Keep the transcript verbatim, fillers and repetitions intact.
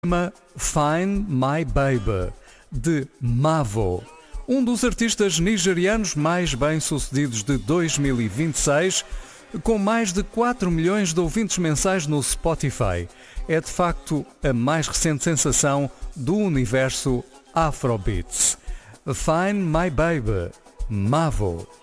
Chama Find My Baby, de Mavo, um dos artistas nigerianos mais bem-sucedidos de dois mil e vinte e seis, com mais de quatro milhões de ouvintes mensais no Spotify. É de facto a mais recente sensação do universo Afrobeats. Find My Baby, Mavo.